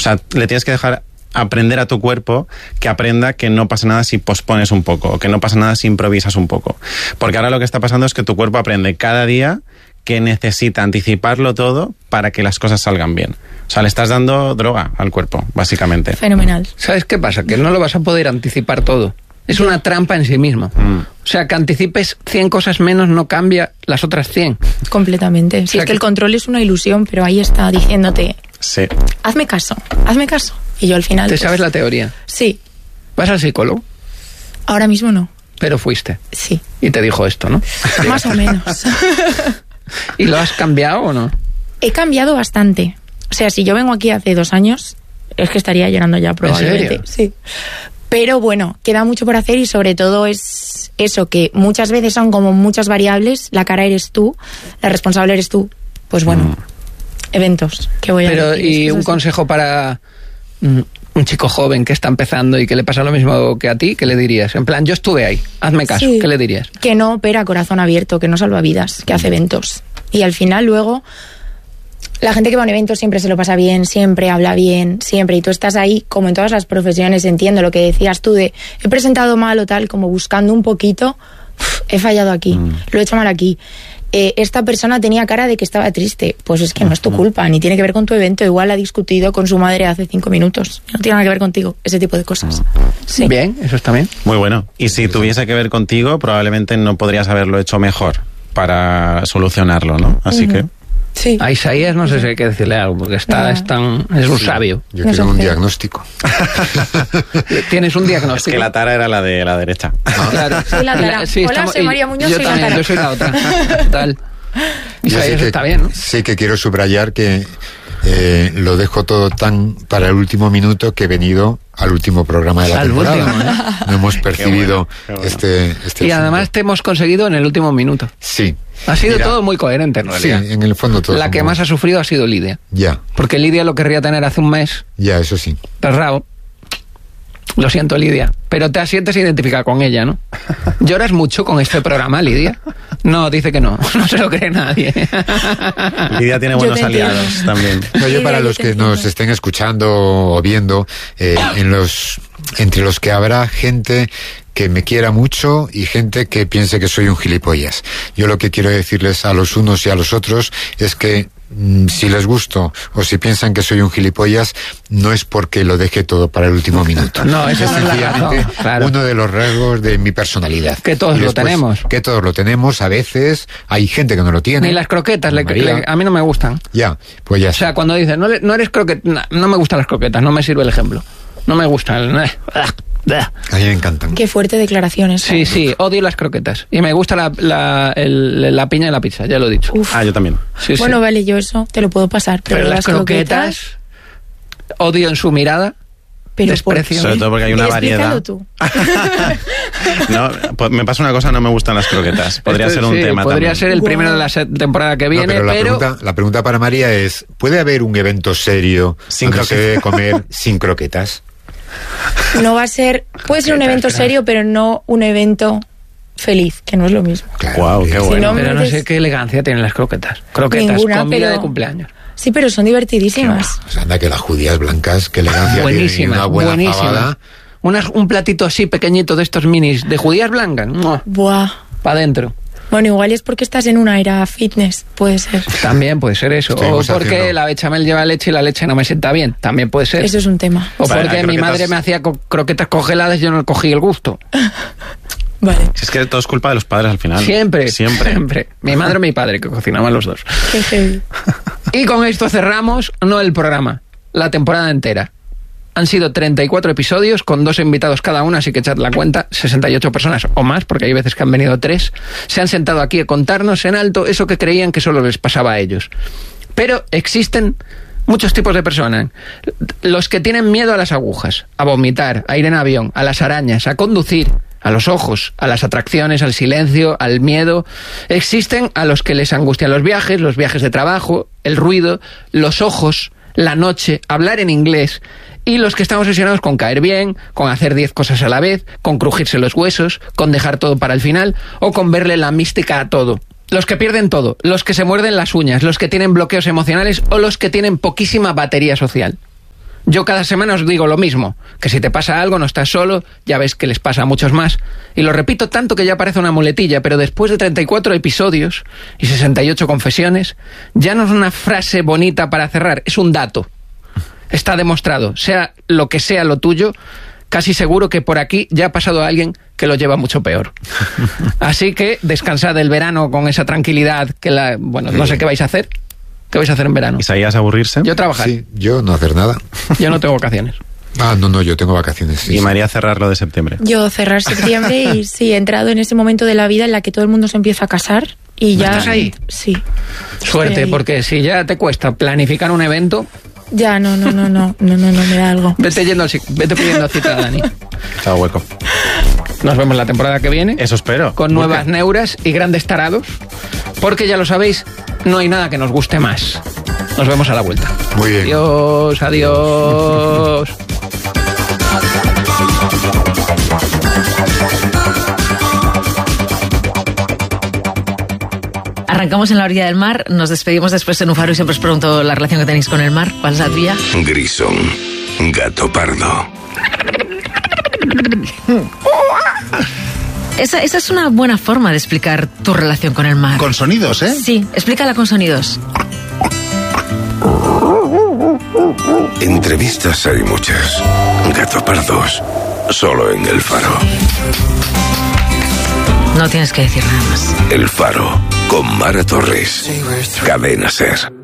sea, le tienes que dejar aprender a tu cuerpo que aprenda que no pasa nada si pospones un poco, o que no pasa nada si improvisas un poco. Porque ahora lo que está pasando es que tu cuerpo aprende cada día que necesita anticiparlo todo para que las cosas salgan bien. O sea, le estás dando droga al cuerpo, básicamente. Fenomenal. ¿Sabes qué pasa? Que no lo vas a poder anticipar todo. Es una trampa en sí mismo. O sea, que anticipes 100 cosas menos no cambia las otras 100. Completamente. Si es que el control es una ilusión, pero ahí está diciéndote, sí, hazme caso. Y yo al final... ¿Te sabes la teoría? Sí. ¿Vas al psicólogo? Ahora mismo no. Pero fuiste. Sí. Y te dijo esto, ¿no? Más o menos. ¿Y lo has cambiado o no? He cambiado bastante. O sea, si yo vengo aquí hace 2 años, es que estaría llorando ya probablemente. ¿En serio? Sí. Pero bueno, queda mucho por hacer y sobre todo es eso, que muchas veces son como muchas variables, la cara eres tú, la responsable eres tú. Pues bueno, eventos que voy a decir. Pero, ¿y un consejo para un chico joven que está empezando y que le pasa lo mismo que a ti? ¿Qué le dirías? En plan, yo estuve ahí, hazme caso. Sí. ¿Qué le dirías? Que no opera corazón abierto, que no salva vidas, que hace eventos. Y al final luego... La gente que va a un evento siempre se lo pasa bien, siempre habla bien, siempre. Y tú estás ahí, como en todas las profesiones, entiendo lo que decías tú de he presentado mal o tal, como buscando un poquito, he fallado aquí, lo he hecho mal aquí. Esta persona tenía cara de que estaba triste. Pues es que no es tu culpa, ni tiene que ver con tu evento. Igual ha discutido con su madre hace 5 minutos. No tiene nada que ver contigo, ese tipo de cosas. Sí. Bien, eso está bien. Muy bueno. Y si tuviese que ver contigo, probablemente no podrías haberlo hecho mejor para solucionarlo, ¿no? Así que... Sí. A Isaías no sé si hay que decirle algo, porque es un sabio. Yo quiero un diagnóstico. ¿Tienes un diagnóstico? Es que la tara era la de la derecha. Claro. Sí, la tara. Sí, hola, soy María Muñoz, yo soy también, la tara. yo soy la otra. Tal. Isaías está bien, ¿no? Sí que quiero subrayar que lo dejo todo tan para el último minuto que he venido al último programa de la temporada. Último, ¿eh? No hemos percibido qué bueno. este y además te hemos conseguido en el último minuto. Sí. Ha sido todo muy coherente, en realidad. Sí, en el fondo todo. La que más ha sufrido ha sido Lidia. Ya. Porque Lidia lo querría tener hace un mes. Ya, eso sí. Perrao. Lo siento, Lidia. Pero te sientes identificada con ella, ¿no? ¿Lloras mucho con este programa, Lidia? No, dice que no. No se lo cree nadie. Lidia tiene buenos aliados también. No, yo para los que nos estén escuchando o viendo, entre los que habrá gente que me quiera mucho y gente que piense que soy un gilipollas. Yo lo que quiero decirles a los unos y a los otros es que si les gusto o si piensan que soy un gilipollas, no es porque lo deje todo para el último minuto. No, eso es sencillamente claro. Uno de los rasgos de mi personalidad. Que todos lo tenemos. Que todos lo tenemos, a veces hay gente que no lo tiene. Ni las croquetas, a mí no me gustan. Ya, pues ya. O sea, cuando dicen, no eres croqueta, no me gustan las croquetas, no me sirve el ejemplo. No me gustan. A mí me encantan. Qué fuerte declaración esa. Sí, odio las croquetas. Y me gusta la piña de la pizza, ya lo he dicho. Uf. Yo también. Sí, bueno, vale, yo eso te lo puedo pasar. Pero las croquetas, odio en su mirada, desprecio. Sobre todo porque hay una variedad. Tú. No, pues me pasa una cosa, no me gustan las croquetas. Podría ser un tema podría también. ser el primero de la temporada que viene, pero la pregunta para María es, ¿puede haber un evento serio sin donde se debe comer sin croquetas? No va a ser... Puede ser un evento serio, pero no un evento feliz, que no es lo mismo. Claro, wow, qué bueno. no pero no sé qué elegancia tienen las croquetas. Croquetas, ninguna, comida de cumpleaños. Sí, pero son divertidísimas. Pues anda que las judías blancas, que elegancia buenísima, tienen, una buena buenísima. fabada. Un platito así pequeñito de estos minis de judías blancas. Buah. Para adentro. Bueno, igual es porque estás en una era fitness, puede ser. También puede ser eso. Estuvimos o porque haciendo... la bechamel lleva leche y la leche no me sienta bien. También puede ser. Eso es un tema. O Vale, porque mi madre me hacía croquetas congeladas y yo no cogí el gusto. Vale. Si es que todo es culpa de los padres al final. Siempre. Siempre. Mi madre o mi padre, que cocinaban los dos. Qué heavy. Y con esto cerramos, no el programa, la temporada entera. Han sido 34 episodios con 2 invitados cada uno, así que echad la cuenta, 68 personas o más, porque hay veces que han venido 3. Se han sentado aquí a contarnos en alto eso que creían que solo les pasaba a ellos. Pero existen muchos tipos de personas. Los que tienen miedo a las agujas, a vomitar, a ir en avión, a las arañas, a conducir, a los ojos, a las atracciones, al silencio, al miedo. Existen a los que les angustian los viajes de trabajo, el ruido, los ojos, la noche, hablar en inglés. Y los que están obsesionados con caer bien, con hacer 10 cosas a la vez, con crujirse los huesos, con dejar todo para el final o con verle la mística a todo. Los que pierden todo, los que se muerden las uñas, los que tienen bloqueos emocionales o los que tienen poquísima batería social. Yo cada semana os digo lo mismo, que si te pasa algo no estás solo, ya ves que les pasa a muchos más. Y lo repito tanto que ya parece una muletilla, pero después de 34 episodios y 68 confesiones, ya no es una frase bonita para cerrar, es un dato. Está demostrado, sea lo que sea lo tuyo, casi seguro que por aquí ya ha pasado alguien que lo lleva mucho peor. Así que descansad el verano con esa tranquilidad que no sé qué vais a hacer. ¿Qué vais a hacer en verano? ¿Isaías aburrirse? Yo trabajar. Sí, yo no hacer nada. Yo no tengo vacaciones. No, yo tengo vacaciones. Sí, y María cerrar lo de septiembre. Yo cerrar septiembre y sí, he entrado en ese momento de la vida en la que todo el mundo se empieza a casar y ya... ¿Estás ahí? Sí. Suerte, porque si ya te cuesta planificar un evento... Ya, no, me da algo. Vete pidiendo cita, Dani. Chao, hueco. Nos vemos la temporada que viene. Eso espero. Con nuevas neuras y grandes tarados. Porque ya lo sabéis, no hay nada que nos guste más. Nos vemos a la vuelta. Muy bien. Adiós. Arrancamos en la orilla del mar, nos despedimos después en un faro y siempre os pregunto la relación que tenéis con el mar. ¿Cuál es la tuya? Grisón, gato pardo. Esa es una buena forma de explicar tu relación con el mar. Con sonidos, ¿eh? Sí, explícala con sonidos. Entrevistas hay muchas. Gato pardos, solo en El Faro. No tienes que decir nada más. El Faro, con Mara Torres. Cadena SER.